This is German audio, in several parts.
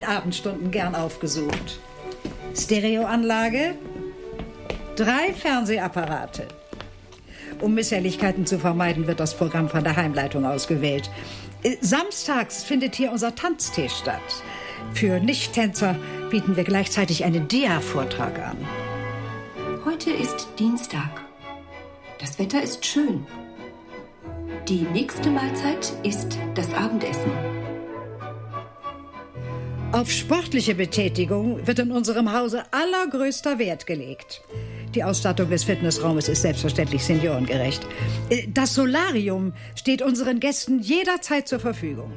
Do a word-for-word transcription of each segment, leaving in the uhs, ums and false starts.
Abendstunden gern aufgesucht. Stereoanlage, drei Fernsehapparate. Um Misshelligkeiten zu vermeiden, wird das Programm von der Heimleitung ausgewählt. Samstags findet hier unser Tanztee statt. Für Nicht-Tänzer bieten wir gleichzeitig einen Dia-Vortrag an. Heute ist Dienstag. Das Wetter ist schön. Die nächste Mahlzeit ist das Abendessen. Auf sportliche Betätigung wird in unserem Hause allergrößter Wert gelegt. Die Ausstattung des Fitnessraumes ist selbstverständlich seniorengerecht. Das Solarium steht unseren Gästen jederzeit zur Verfügung.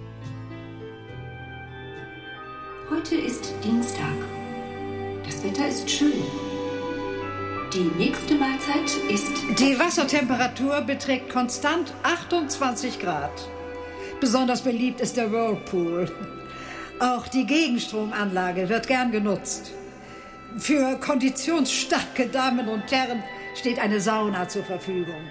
Heute ist Dienstag. Das Wetter ist schön. Die nächste Mahlzeit ist... Die Wassertemperatur beträgt konstant achtundzwanzig Grad. Besonders beliebt ist der Whirlpool. Auch die Gegenstromanlage wird gern genutzt. Für konditionsstarke Damen und Herren steht eine Sauna zur Verfügung.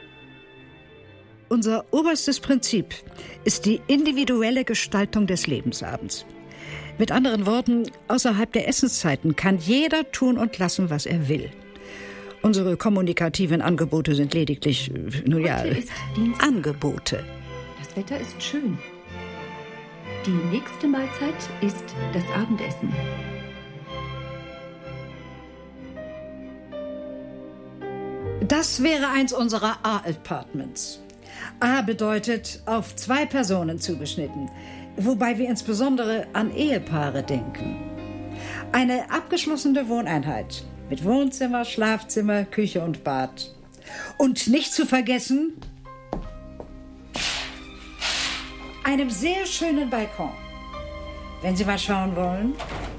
Unser oberstes Prinzip ist die individuelle Gestaltung des Lebensabends. Mit anderen Worten, außerhalb der Essenszeiten kann jeder tun und lassen, was er will. Unsere kommunikativen Angebote sind lediglich, nun ja, Angebote. Das Wetter ist schön. Die nächste Mahlzeit ist das Abendessen. Das wäre eins unserer A-Apartments. A bedeutet auf zwei Personen zugeschnitten, wobei wir insbesondere an Ehepaare denken. Eine abgeschlossene Wohneinheit mit Wohnzimmer, Schlafzimmer, Küche und Bad. Und nicht zu vergessen, einem sehr schönen Balkon. Wenn Sie mal schauen wollen.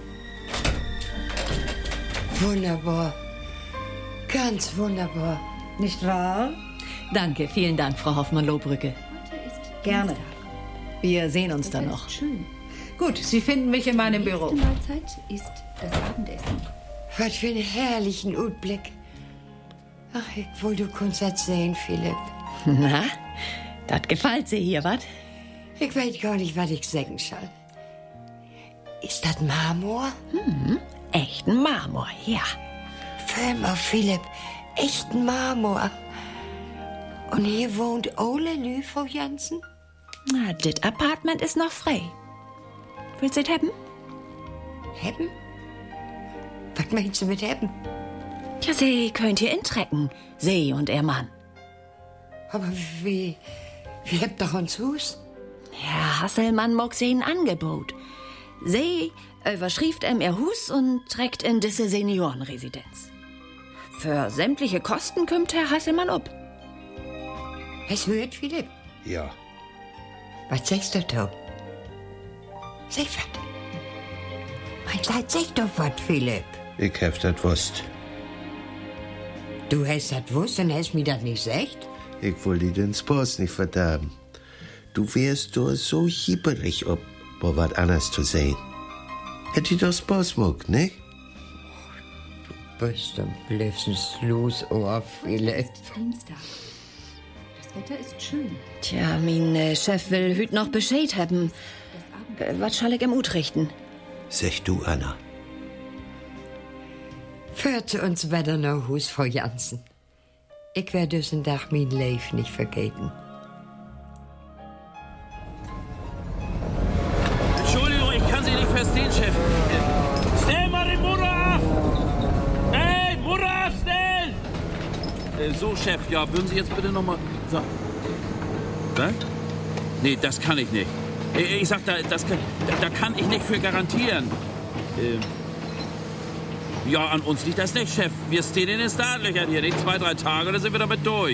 Wunderbar. Ganz wunderbar. Nicht wahr? Danke, vielen Dank, Frau Hoffmann-Lohbrücke. Gerne. Wir sehen uns dann noch. Schön. Gut, Sie finden mich in meinem Büro. Die nächste Mahlzeit ist das Abendessen. Was für einen herrlichen Utblick. Ach, ich wollte du kannst das sehen, Philipp. Na, das gefällt Sie hier, was? Ich weiß gar nicht, was ich sagen soll. Ist das Marmor? Hm, echten Marmor, ja. Film auf Philipp, echten Marmor. Und hier wohnt Ole Lü, Frau Jansen? Na, das Apartment ist noch frei. Willst du es haben? Haben? Was meinst du mit haben? Ja, Sie könnt hier intrecken, Sie und Ihr Mann. Aber wie, wie habt ihr uns Hus? Herr Hasselmann mag Sie ein Angebot. Sie überschrift ihm Ihr Hus und trägt in diese Seniorenresidenz. Für sämtliche Kosten kümmt Herr Hasselmann ob. Es hört, Philipp? Ja. Was sagst du, Tom? Sag was. Mein Kleid, sag doch was, Philipp. Ich hab das wusst. Du hast das wusst und hast mir das nicht gesagt? Ich will dir den Spaß nicht verderben. Du wärst doch so hieberig, ob mal was anderes zu sehen. Hätt dir doch Spaß gemacht, ne? Du bist ein blödes Losohr, Philipp. Dienstag. Das Wetter ist schön. Tja, mein äh, Chef will hüt noch Bescheid haben. Äh, was soll ich ihm utrichten? Sag du, Anna. Führt zu uns wieder noch Hus, Frau Jansen. Ich werde diesen Tag mein Leben nicht vergeten. Entschuldigung, ich kann Sie nicht verstehen, Chef. Stell mal den Motor ab! Hey, Motor abstellen! Äh, so, Chef, ja, würden Sie jetzt bitte noch mal... So. Was? Nee, das kann ich nicht. Ich, ich sag, da, das kann, da, da kann ich nicht für garantieren. Äh, ja, an uns liegt das nicht, Chef. Wir stehen in den Startlöchern hier. Die zwei, drei Tage, da sind wir damit durch.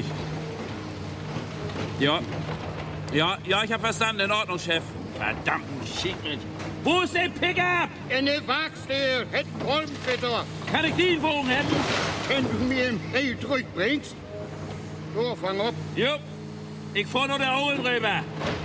Ja. Ja, ja, ich hab verstanden. In Ordnung, Chef. Verdammten Schickmit. Wo ist der Pickup? In der Werkstatt. Hätt Kolbenfitter. Kann ich den Wogen haben? Wenn du mir ein Geld zurückbringst. So, fang ab. Jo. Ich fahr nur der Holen rüber.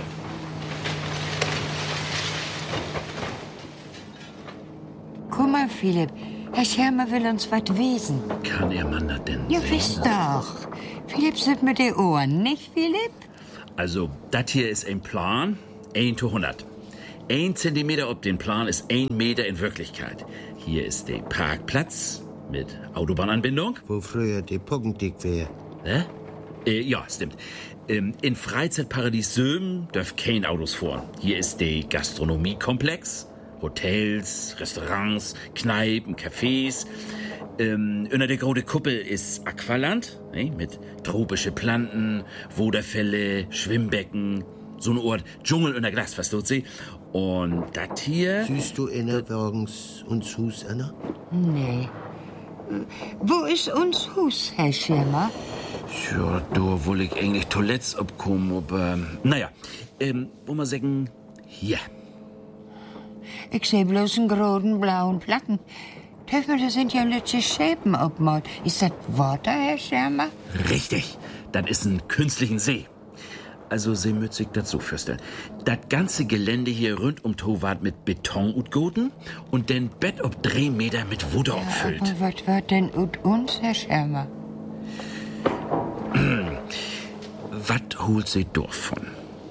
Guck mal, Philipp. Herr Schermer will uns was wiesen. Kann Ihr Mann das denn Ja, sehen? wisst doch. Philipp sitzt mit den Ohren, nicht, Philipp? Also, das hier ist ein Plan. eins zu hundert. Ein Zentimeter ob den Plan ist ein Meter in Wirklichkeit. Hier ist der Parkplatz mit Autobahnanbindung. Wo früher die Poggendick wäre. Hä? Äh, ja, stimmt. Ähm, in Freizeitparadies Söhm dürfen keine Autos fahren. Hier ist der Gastronomiekomplex. Hotels, Restaurants, Kneipen, Cafés. Ähm, unter der großen Kuppel ist Aqualand, ne, mit tropische Planten, Woderfälle, Schwimmbecken. So eine Art Dschungel unter Glas, versteht sie? Und das hier... Siehst du innerorgens uns Hus, Anna? Nee. Wo ist uns Hus, Herr Schirmer? Ja, da will ich eigentlich Toilettes abkommen, aber... Naja, ähm, wo man sagen, hier. Ich seh bloß einen großen blauen Platten. Töffel, das sind ja letzte Schäpen obmaut. Ist das Wasser, Herr Schirmer? Richtig, das ist ein künstlichen See. Also, Sie müssen sich das so vorstellen. Das ganze Gelände hier rund um Towart mit Beton utgoten und den Bett ob drei Meter mit Wunder Ja, abfüllt. aber was wird denn ut uns, Herr Schirmer? Was holt Sie davon?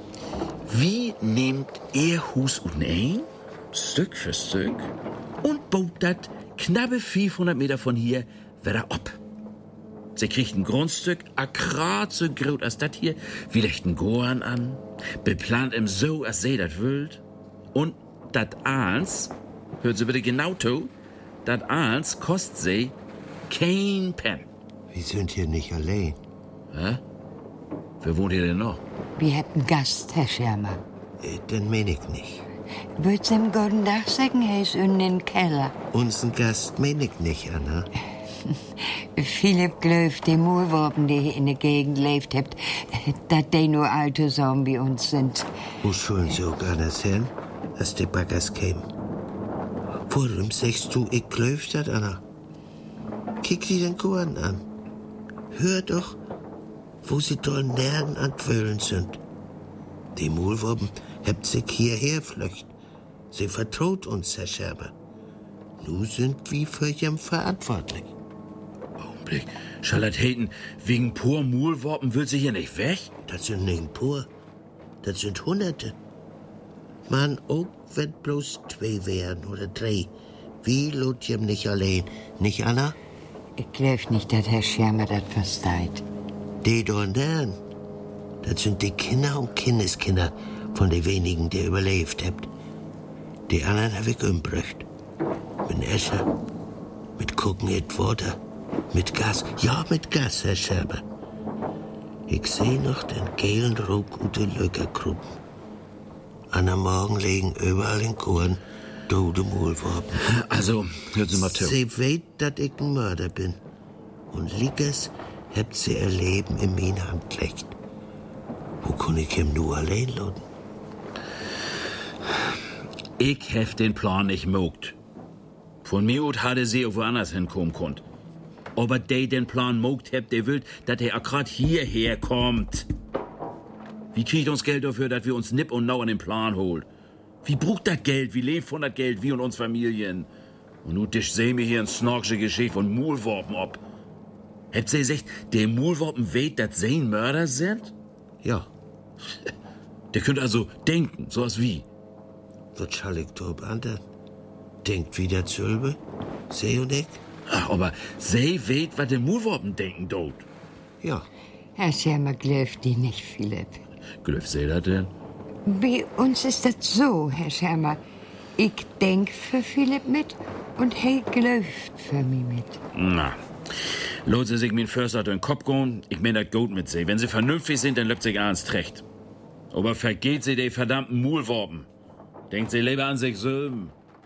Wie nehmt ihr Hus und ein, Stück für Stück, und baut das knappe fünfhundert Meter von hier wieder ab? Sie kriegt ein Grundstück, akkurat so groß als das hier, wie legt ein Goran an, beplant ihm so, als sie das wollt. Und das eins, hört Sie bitte genau zu, das eins kostet sie kein Pen. Wir sind hier nicht allein. Hä? Wer wohnt hier denn noch? Wir hätten Gast, Herr Schirmer. Äh, den mein ich nicht. Würd's ihm guten Tag sagen, er ist in den Keller. Unseren Gast mein ich nicht, Anna. Philipp Glöf, die Maulwurpen, die hier in der Gegend lebt habt, dass die nur alte Sachen wie uns sind. Wo sollen sie auch anders hin, als die Baggers kämen? Warum sagst du, ich klöft das, Anna? Kick sie den Korn an. Hör doch, wo sie doll Nerven anquölen sind. Die Maulwurpen habt sich hierher flöcht. Sie vertraut uns, Herr Scherber. Nu sind wir für ihn verantwortlich. Augenblick. Charlotte Hayton, wegen pur Maulwurpen will sie hier nicht weg? Das sind nicht pur. Das sind Hunderte. Man, auch wenn bloß zwei wären oder drei. Wie lot jem nicht allein. Nicht, Anna? Ich glaub nicht, dass Herr Schirmer das versteht. Die dort dern. Das sind die Kinder und Kindeskinder von den wenigen, die überlebt habt. Die anderen hab ich umgebracht. Mit Escher, mit Gucken et Water, mit Gas. Ja, mit Gas, Herr Scherber. Ich seh noch den gelen Ruck und die Löckergruppen. An am Morgen liegen überall in Korn tote Maulwurpen. Also, hört Sie mal zu. Sie weet, dass ich ein Mörder bin. Und Lickers habt sie ihr Leben in meine Hand gelegt. Wo kann ich ihm nur allein lassen? Ich hef den Plan nicht mogt. Von mir aus hatte sie auch woanders hinkommen konnt. Aber der den Plan mogt hebt, der will, dass er akkurat hierher kommt. Wie kriegt uns Geld dafür, dass wir uns nipp und nau an den Plan holt? Wie brucht das Geld? Wie lebt von das Geld? Wie und uns Familien? Und nu dich seh mir hier ein snorksche Geschichte von Maulwurpen ab. Habt ihr gesagt, der Maulwurpen weht, dass sie ein Mörder sind? Ja. Der könnt also denken, sowas wie. Was schall ich da anderen? Denkt wieder Zölbe? Sie und ich? Ach, aber sie weht, was der Maulwurpen denken dort. Ja. Herr Schirmer glaubt die nicht, Philipp. Glöf sie das denn? Bei uns ist das so, Herr Schirmer. Ich denk für Philipp mit und er glaubt für mich mit. Na, lot sie sich mein Förster durch den Kopf gehen, ich mein das gut mit sie. Wenn sie vernünftig sind, dann löbt sich ernst recht. Aber vergeht sie die verdammten Maulwurpen. Denkt sie lieber an sich selber.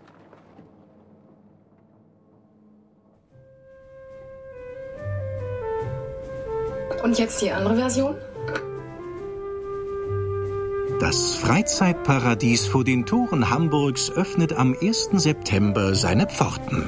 Und jetzt die andere Version? Das Freizeitparadies vor den Toren Hamburgs öffnet am ersten September seine Pforten.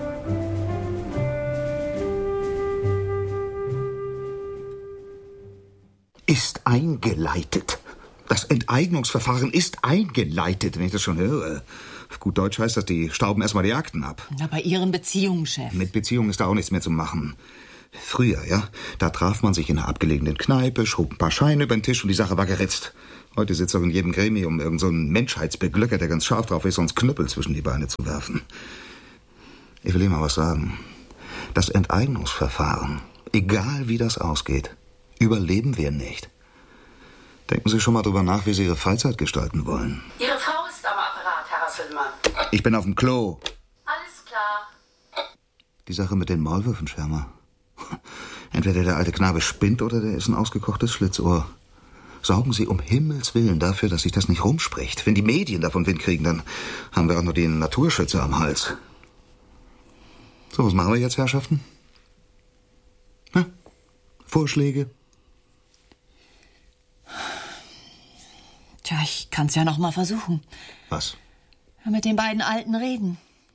Ist eingeleitet. Das Enteignungsverfahren ist eingeleitet, wenn ich das schon höre. Auf gut Deutsch heißt das, die stauben erstmal die Akten ab. Na, bei Ihren Beziehungen, Chef. Mit Beziehungen ist da auch nichts mehr zu machen. Früher, ja, da traf man sich in einer abgelegenen Kneipe, schob ein paar Scheine über den Tisch und die Sache war geritzt. Heute sitzt auch in jedem Gremium irgend so ein Menschheitsbeglücker, der ganz scharf drauf ist, uns Knüppel zwischen die Beine zu werfen. Ich will Ihnen mal was sagen. Das Enteignungsverfahren, egal wie das ausgeht, überleben wir nicht. Denken Sie schon mal drüber nach, wie Sie Ihre Freizeit gestalten wollen. Ihre Frau ist am Apparat, Herr Hasselmann. Ich bin auf dem Klo. Alles klar. Die Sache mit den Maulwürfen, Schermer. Entweder der alte Knabe spinnt oder der ist ein ausgekochtes Schlitzohr. Sorgen Sie um Himmels Willen dafür, dass sich das nicht rumspricht. Wenn die Medien davon Wind kriegen, dann haben wir auch nur den Naturschützer am Hals. So, was machen wir jetzt, Herrschaften? Hm? Vorschläge? Tja, ich kann's ja noch mal versuchen. Was? Mit den beiden Alten reden.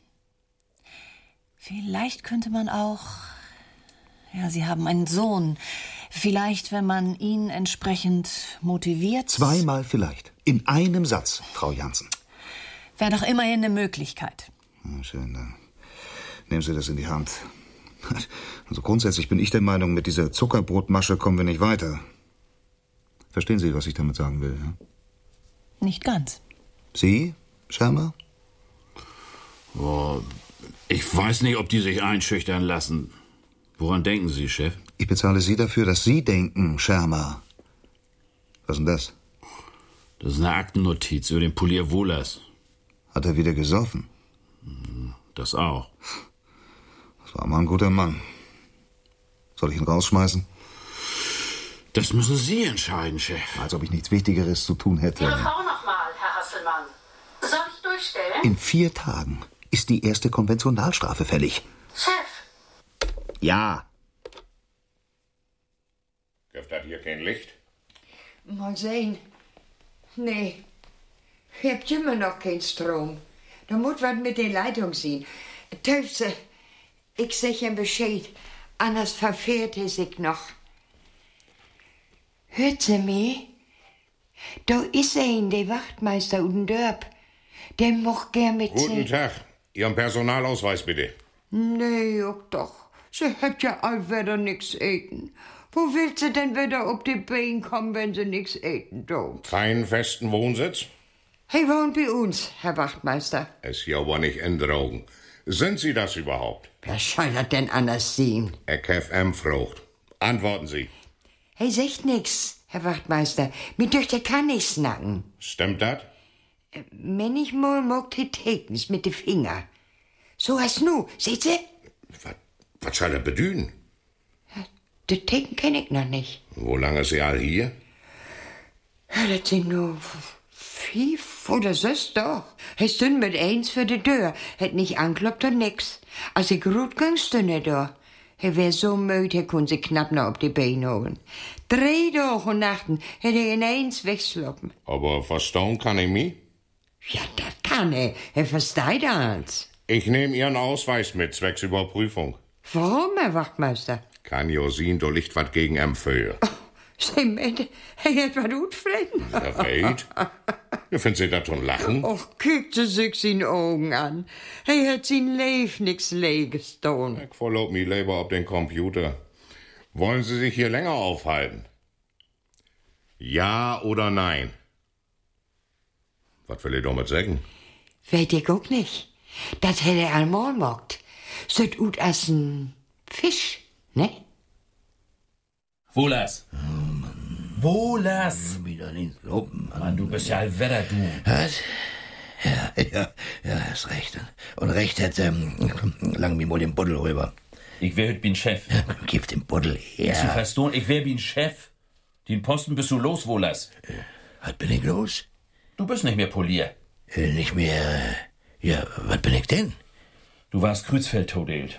Vielleicht könnte man auch... Ja, Sie haben einen Sohn. Vielleicht, wenn man ihn entsprechend motiviert... Zweimal vielleicht. In einem Satz, Frau Jansen. Wäre doch immerhin eine Möglichkeit. Na, schön, dann nehmen Sie das in die Hand. Also grundsätzlich bin ich der Meinung, mit dieser Zuckerbrotmasche kommen wir nicht weiter. Verstehen Sie, was ich damit sagen will? Ja? Nicht ganz. Sie, Schermer? Oh, ich weiß nicht, ob die sich einschüchtern lassen. Woran denken Sie, Chef? Ich bezahle Sie dafür, dass Sie denken, Schermer. Was ist denn das? Das ist eine Aktennotiz über den Polier Wohlers. Hat er wieder gesoffen? Das auch. Das war mal ein guter Mann. Soll ich ihn rausschmeißen? Das müssen Sie entscheiden, Chef. Als ob ich nichts Wichtigeres zu tun hätte. Ihre Frau noch mal, Herr Hasselmann. Soll ich durchstellen? In vier Tagen ist die erste Konventionalstrafe fällig. Chef! Ja. Gibt das hier kein Licht? Mal sehen. Nee. Ich hab immer noch keinen Strom. Da muss was mit der Leitung sein. Töfse, ich sag ihm Bescheid. Anders verfährt es sich noch. Hört sie mich? Da ist ein, der Wachtmeister und Dörp. Der mocht gern mit Guten Tag. Ihren Personalausweis bitte. Nee, auch doch. Sie hat ja all wieder nix eten. Wo will sie denn wieder auf die Beine kommen, wenn sie nix eten tut? Keinen festen Wohnsitz? Hey, wohnt bei uns, Herr Wachtmeister. Es hier aber nicht in Drogen. Sind Sie das überhaupt? Wer soll das denn anders sehen? Ich F M frucht. Antworten Sie. Hey, sagt nix, Herr Wachtmeister. Mir Töchter kann nicht snacken. Stimmt das? Wenn ich mal mag die Tekens mit de Finger. So hast nu, seht Sie? Was, was soll er bedühen? De Teken kenn ich noch nicht. Wo lange ist er all hier? Ja, das sind nur fünf oder sechs doch. Er stünd mit eins für de Tür. Het nicht ankloppt und nix. Als ich gut ging, stünd er da. Er wär so müde, er konnte sich knapp noch auf die Beine holen. Drei Tage und Nachten hätte er in eins wegsloppen. Aber verstauen kann ich mich? Ja, das kann er. Er versteht alles. Ich nehme Ihren Ausweis mit, zwecks Überprüfung. Warum, Herr Wachtmeister? Kann jo sehen, da liegt was gegen empfehlen. Oh, Sie meint, er hat was utfressen? Wer weet? Ja, finden Sie das schon lachen? Och, guckt Sie sich seine Augen an. Er hat sein Leben nix Leges getan. Ich verlaub mich lieber auf den Computer. Wollen Sie sich hier länger aufhalten? Ja oder nein? Was will ich damit sagen? Weet ich auch nicht. Das hätte er einmal mogt. Sieht ut als ein Fisch, ne? Wohlers. Oh, Mann. Wohlers. Wieder nicht so, Mann. Mann, du bist ja ein Wetter, du. Was? Ja, ja, ja, hast recht. Und recht hat, ähm, lang mir mal den Buddel rüber. Ich wär heute bin Chef. Ja, gib den Buddel her. Sie verstehen, ich wär bin Chef. Den Posten bist du los, Wohlers. Äh, was bin ich los? Du bist nicht mehr Polier. Äh, nicht mehr, ja, was bin ich denn? Du warst Kreuzfeld todelt.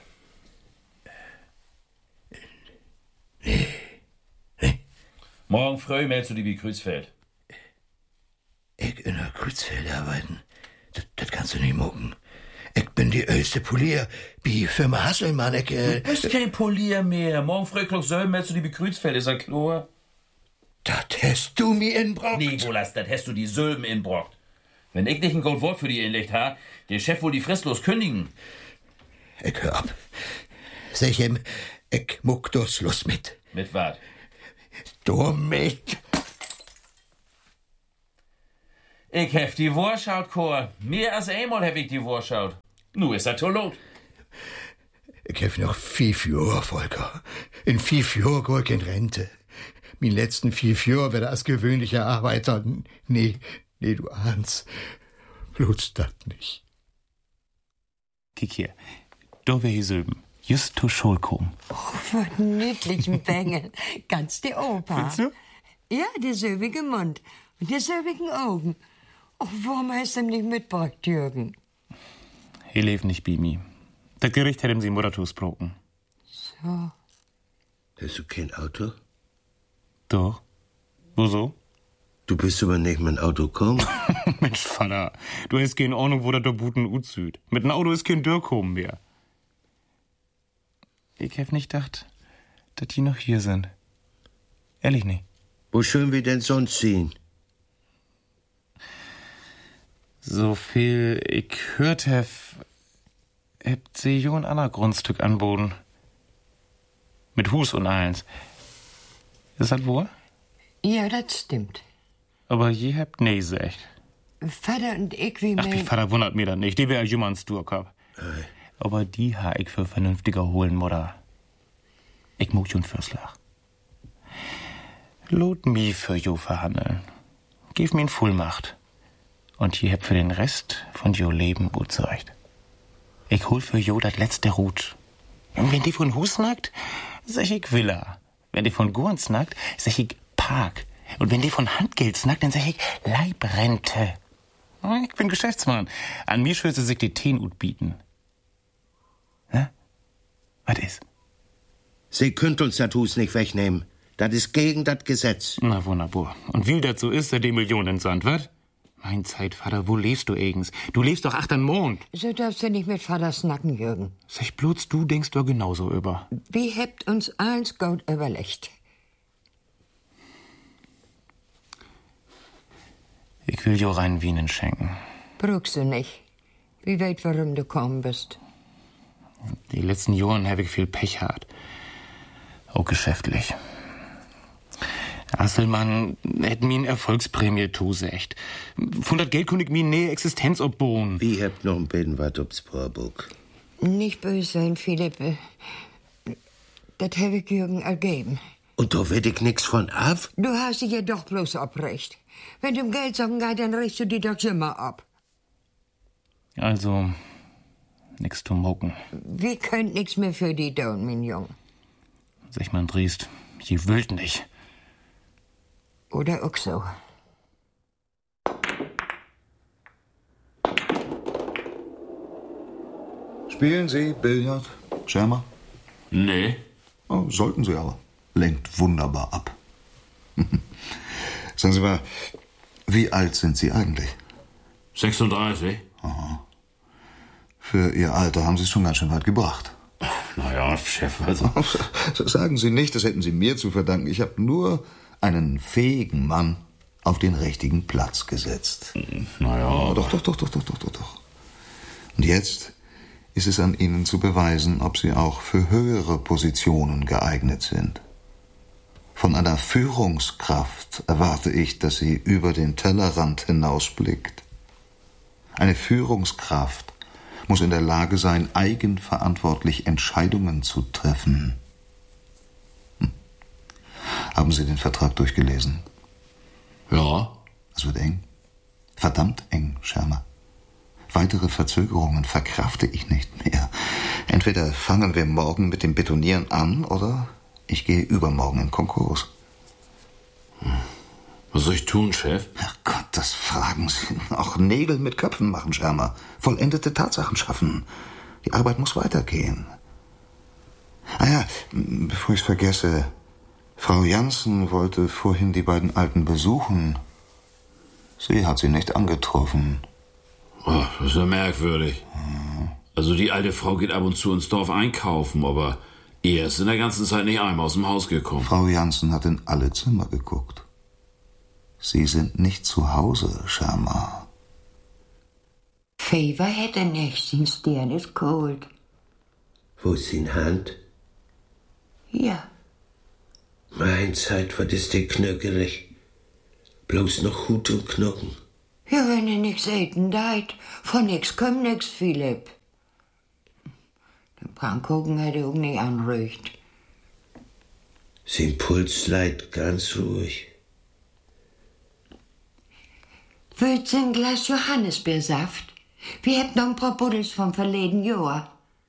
Nee. Nee. Morgen früh meldest du dich wie Kreuzfeld. Ich in der Kreuzfeld arbeiten? Das, das kannst du nicht mucken. Ich bin die älteste Polier bei Firma Hasselmann. Ich, äh, du bist kein Polier mehr. Morgen früh klock selben meldest du dich wie Kreuzfeld, ist er klar? Das hast du mir inbrockt. Nee, Wohlers, das hast du die Sölben inbrockt. Wenn ich nicht ein Gold Wort für die inlegt ha, der Chef wohl die fristlos kündigen. Ich hör ab. Sag ihm, ich muck doch Schluss mit. Mit wat? Du mit. Ich hef die Vorschaut, Chor. Mehr als einmal hab ich die Vorschaut. Nu ist er tot. Ich hef noch fünf Jahre, Volker. In fünf Jahren geh ich in Rente. Min letzten fünf Jahre werde als gewöhnlicher Arbeiter. Nee, nee, du ahnst. Bloß das nicht. Kick hier. Da wär ich Söben. Just zu Schul kommen. Oh, was niedlichen Bengel. Ganz der Opa. Findest du? Ja, der söbige Mund. Und die söbigen Augen. Oh, warum hast du ihn nicht mitgebracht, Jürgen? Hier lebt nicht bei mir. Das Gericht hat ihm sie Mutter broken. So. Hast du kein Auto? Doch. Wieso? Du bist aber nicht mit dem Auto gekommen. Mensch, Vater, du hast keine Ahnung, wo das der Buten ut süd. Mit dem Auto ist kein Dörr kommen mehr. Ich hab nicht gedacht, dass die noch hier sind. Ehrlich nicht. Wo schön wir denn sonst sehen? So viel ich hört hab, habt sie jo ein anderes Grundstück anboten. Mit Hus und eins. Ist das wohl? Ja, das stimmt. Aber je habt nee gesagt. Vater und ich, wie Ach, die mein... Vater wundert mir das nicht. Die wär jemand Sturkop. Aber die ha ich für vernünftiger holen, Mutter. Ich muck schon Fürslach. Lot mi für jo verhandeln. Gib mir Vollmacht. Und je habt für den Rest von jo Leben gut zurecht. Ich hol für jo dat letzte Rut. Und wenn die von Hus nackt, sag ich Villa. Wenn die von Gurns nackt, sag ich Park. Und wenn die von Handgeld snackt, dann sag ich Leibrente. Ich bin Geschäftsmann. An mir schüsse sich die Teen ut bieten. Hä? Was ist? Sie könnt uns das Hus nicht wegnehmen. Das ist gegen das Gesetz. Na wunderbar. Und wie das so ist, da die Millionen Sand, wat? Mein Zeitvater, wo lebst du eigens? Du lebst doch achtern Mond. So darfst du nicht mit Vater snacken, Jürgen. Sag bloß, du denkst doch genauso über. Wie hebt uns eins gut überlegt? Ich will jo rein Wienen schenken. Brauchst du nicht. Wie weit, warum du gekommen bist? Die letzten Jahren hab ich viel Pech gehabt. Auch geschäftlich. Asselmann hätt mir eine Erfolgsprämie zugesagt. Von dat Geld konnte ich mir ne Existenz obbauen. Wie habt noch ein bisschen was aufs Poorbuch? Nicht böse sein, Philipp. Das hab ich Jürgen ergeben. Und da werd ich nix von ab? Du hast dich ja doch bloß abrecht. Wenn du um Geld sagen gehst, dann riechst du die doch immer ab. Also, nix zu mucken. Wir könnt nix mehr für die tun, mein Jung. Sag mal, Driest, je willt nicht. Oder auch so. Spielen Sie Billard, Schermer? Nee. Oh, sollten Sie aber. Lenkt wunderbar ab. Sagen Sie mal, wie alt sind Sie eigentlich? sechsunddreißig. Aha. Für Ihr Alter haben Sie es schon ganz schön weit gebracht. Naja, Chef, also... Sagen Sie nicht, das hätten Sie mir zu verdanken. Ich habe nur einen fähigen Mann auf den richtigen Platz gesetzt. Naja, oh, doch, doch, doch, doch, doch, doch, doch, doch. Und jetzt ist es an Ihnen zu beweisen, ob Sie auch für höhere Positionen geeignet sind. Von einer Führungskraft erwarte ich, dass sie über den Tellerrand hinausblickt. Eine Führungskraft muss in der Lage sein, eigenverantwortlich Entscheidungen zu treffen. Hm. Haben Sie den Vertrag durchgelesen? Ja. Es wird eng. Verdammt eng, Schermer. Weitere Verzögerungen verkrafte ich nicht mehr. Entweder fangen wir morgen mit dem Betonieren an, oder ich gehe übermorgen in Konkurs. Was soll ich tun, Chef? Ach Gott, das fragen Sie. Auch Nägel mit Köpfen machen, Schermer. Vollendete Tatsachen schaffen. Die Arbeit muss weitergehen. Ah ja, bevor ich es vergesse. Frau Janssen wollte vorhin die beiden Alten besuchen. Sie hat sie nicht angetroffen. Oh, das ist ja merkwürdig. Hm. Also die alte Frau geht ab und zu ins Dorf einkaufen, aber er ist in der ganzen Zeit nicht einmal aus dem Haus gekommen. Frau Janssen hat in alle Zimmer geguckt. Sie sind nicht zu Hause, Schermer. Fever hätte nicht, sein Stirn ist kalt. Wo ist sein Hand? Ja. Mein Zeit, was ist der knöckelig? Bloß noch Hut und Knochen. Ja, wenn ihr nix eten deit, von nix kommt nix, Philipp. Den Pannkuchen hätte auch nicht anrücht. Sein Puls leidet ganz ruhig. Willst du ein Glas Johannisbeersaft? Wir hätten noch ein paar Buddels vom verleden Jahr.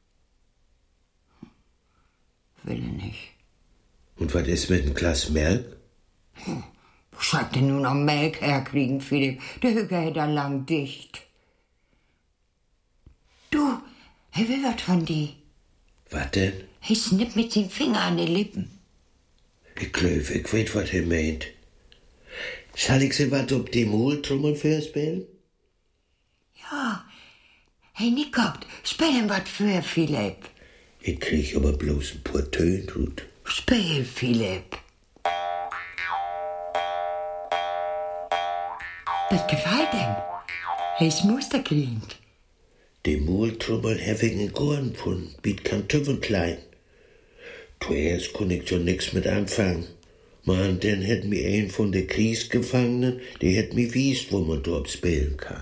Will er nicht. Und was ist mit einem Glas Milch? Hm. Wo sollt denn nun noch Milch herkriegen, Philipp? Der Hüger hätte er lang dicht. Du, er will was von dir. Was denn? Er snippt mit seinem Finger an die Lippen. Ich glaub, ich weiß, was er meint. Soll ich sie was ob die Multrommel für spielen? Ja. Hey, Nikop, spielen was für Philipp. Ich krieg aber bloß ein paar Töne gut. Spiel, Philipp. Das gefällt ihm. Er ist Musterkind. Die Multrommel hab ich in Gorn von, biet kann Tüffel klein. Zuerst kon ich schon nix mit anfangen. Man, dann hätt mir ein von der Kriegsgefangenen, die hätt mir wiest, wo man dort spielen kann.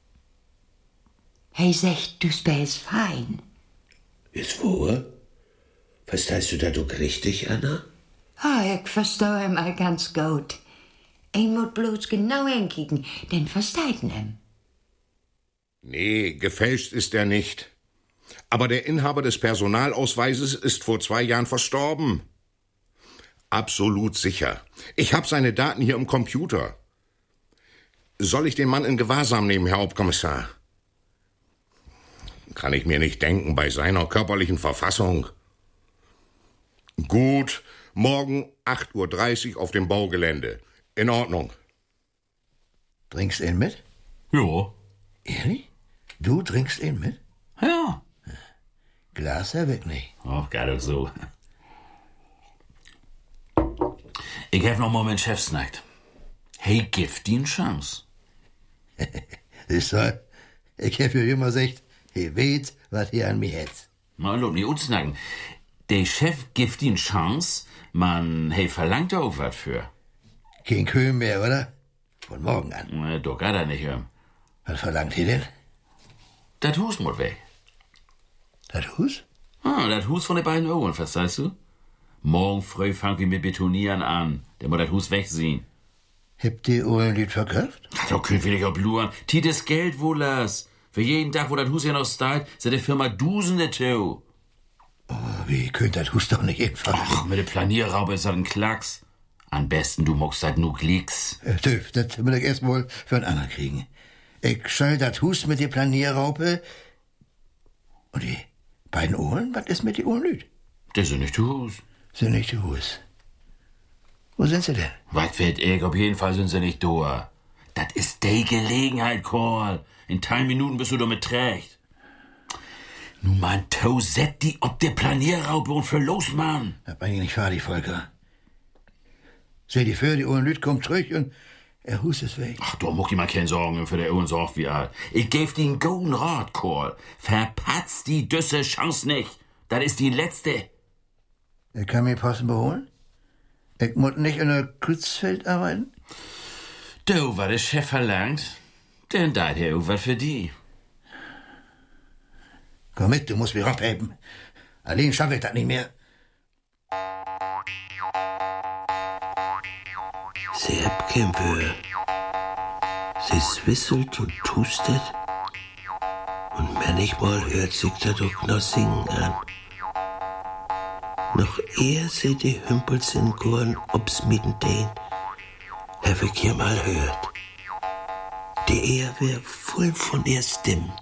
Hey, sagt, du spielst fein. Ist wahr? Verstehst du das auch richtig, Anna? Ah, ich verstehe ihn mal ganz gut. Ich muss bloß genau hinkicken, denn versteht ihn. Nee, gefälscht ist er nicht. Aber der Inhaber des Personalausweises ist vor zwei Jahren verstorben. Absolut sicher. Ich habe seine Daten hier im Computer. Soll ich den Mann in Gewahrsam nehmen, Herr Hauptkommissar? Kann ich mir nicht denken bei seiner körperlichen Verfassung. Gut, morgen acht Uhr dreißig auf dem Baugelände. In Ordnung. Trinkst ihn mit? Ja. Ehrlich? Du trinkst ihn mit? Ja. Glas hab ich nicht. Ach, gar doch so. Ich hab noch mal mit dem Chef snackt. Hey, gib die eine Chance. Ist so, ich hab ja immer gesagt, he weet, was hier an mir hat. Na, lob nicht unsnacken. Der Chef gibt die eine Chance, man, hey, verlangt auch was für. Kein Köhm mehr, oder? Von morgen an. Na, doch gar da nicht hören. Was verlangt ihr denn? Das Hus muss weg. Das Hus? Ah, das Hus von den beiden Ohren, verstehst du? Morgen früh fangen wir mit Betonieren an. Der muss das Hus wegsehen. Habt ihr Ohren nicht verkauft? Ach, doch könnt wir nicht auch bluren. Die das Geld wohl las. Für jeden Tag, wo das Hus ja noch steht, sind der Firma Dusende to. Oh, wie könnt das Hus doch nicht einfach? Ach, mit der Planierraube ist das ein Klacks. Am besten, du mockst halt nur Klicks. Äh, Töf, das will ich erst mal für einen anderen kriegen. Ich schall das Hus mit der Planierraupe. Und die beiden Ohren, was ist mit den Ohren lüd? Das sind nicht die Hus. Sind nicht die Hus. Wo sind sie denn? Was wird ich? Auf jeden Fall sind sie nicht da. Das ist die Gelegenheit, Karl. In drei Minuten bist du damit trägt. Nun, man, Tau, set die ob der Planierraupe und für los, Mann. Das bin ich nicht fertig, Volker. Seh die für, die Ohren lüd kommt zurück und er Hus ist weg. Ach, da muck ich mal keine Sorgen für der Ohren sorgt wie alt. Ich geb dir einen golden Rat, Karl. Verpatzt die düsse Chance nicht. Das ist die letzte. Er kann mir Posten beholen? Ich muss nicht in der Kreutzfeld arbeiten? Du, was der Chef verlangt, denn da hat er auch was für die. Komm mit, du musst mich abheben. Allein schaffe ich das nicht mehr. Sie hat kein Wör. Sie swisselt und tustet. Und manchmal hört sich das auch noch singen an. Noch ehe sie die Hümpels in Gorn ob's mitten den, hab ich hier mal hört. Die Ehe wär voll von ihr Stimmen.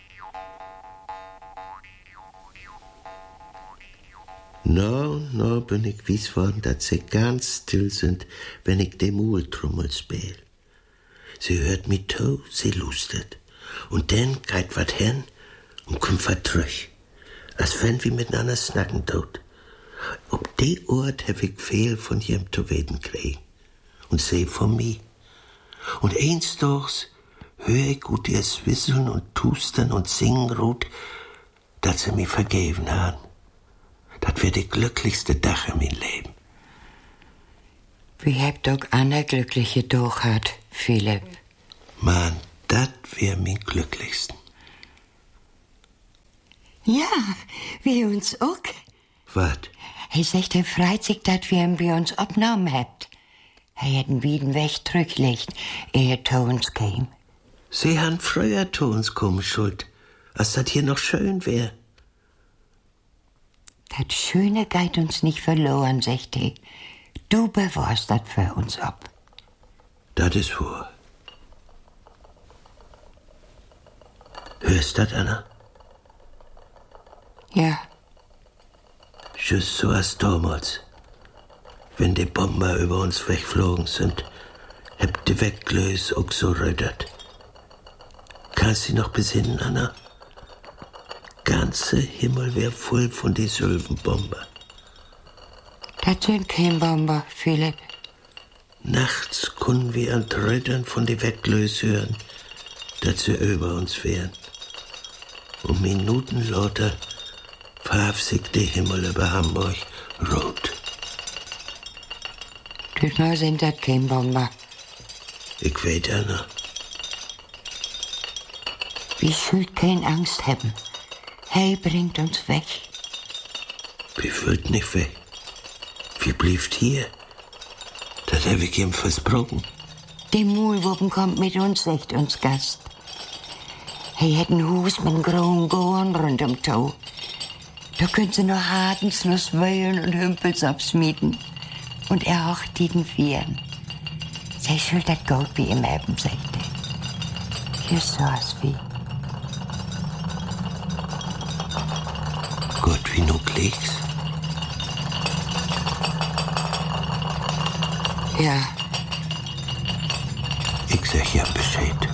No, no, bin ich wies worden, dass sie ganz still sind, wenn ich die Multrommel spiel. Sie hört mich to, sie lustet. Und dann geht wat hin und kommt wat zurück. Als wenn wir miteinander snacken dort. Ob die Ort hab ich viel von jem zu weten kriegen. Und sie von mir. Und eins durchs hör ich gut ihr swisseln und tusten und singen rut, dass sie mich vergeben haben. Das wird die glücklichste Tag in mein Leben. Wie habt doch Anna glückliche Doch hat, Philipp? Mann, das wär mein glücklichsten. Ja, wir uns auch. Was? Er sagt, er freut sich, dass wir ihn bei uns abgenommen habt. Er hat ihn wieder weg zurückgelegt, ehe er zu uns kam. Sie han früher zu uns kommen schuld, als das hier noch schön wär. Das Schöne geht uns nicht verloren, sagt er. Du bewahrst das für uns ab. Das ist wahr. Hörst das, Anna? Ja. Just so als damals, wenn die Bomber über uns wegflogen sind, habt die Wegglös auch so rödert. Kannst du dich noch besinnen, Anna? Ganze Himmel wär voll von die Sylvenbomber. Das sind kein Bomber, Philipp. Nachts können wir an Rödern von die Wegglös hören, dass sie über uns wären. Und Minuten lauter verf sich der Himmel über Hamburg rot. Diesmal sind das kein Bomber. Ich weiß, Anna. Wir sollt keine Angst haben. Hey bringt uns weg. Wir wollt nicht weg. Wir blieft hier. Das hab ich ihm versprochen. Der Maulwurpen kommt mit uns, sagt uns Gast. Er hat ein Haus mit grauen Gorn rund um Tau. Da könnt sie noch Hartensnuss wöhlen und Hümpels absmieten. Und er auch die den Vieren. Sie schuld das Gold wie im Eben, sagt er. Just so was wie. Gott, wie nu klickst. Ja. Ich sag ja Bescheid.